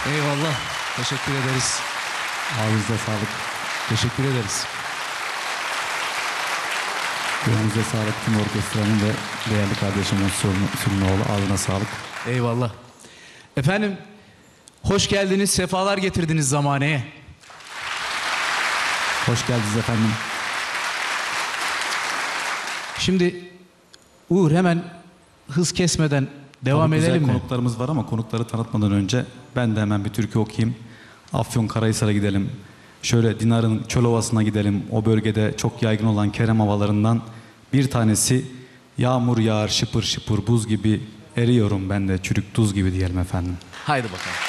Eyvallah. Teşekkür ederiz. Ağzınıza sağlık. Teşekkür ederiz. Gönlünüze sağlık tüm orkestranın ve değerli kardeşim Sulunoğlu. Ağzına sağlık. Eyvallah. Efendim, hoş geldiniz, sefalar getirdiniz zamaneye. Hoş geldiniz efendim. Şimdi Uğur hemen hız kesmeden devam Tabii edelim güzel mi? konuklarımız var ama konukları tanıtmadan önce ben de hemen bir türkü okuyayım. Afyonkarahisar'a gidelim. Şöyle Dinar'ın Çölovası'na gidelim. O bölgede çok yaygın olan kerem havalarından bir tanesi yağmur yağar şıpır şıpır buz gibi eriyorum ben de çürük tuz gibi diyelim efendim. Haydi bakalım.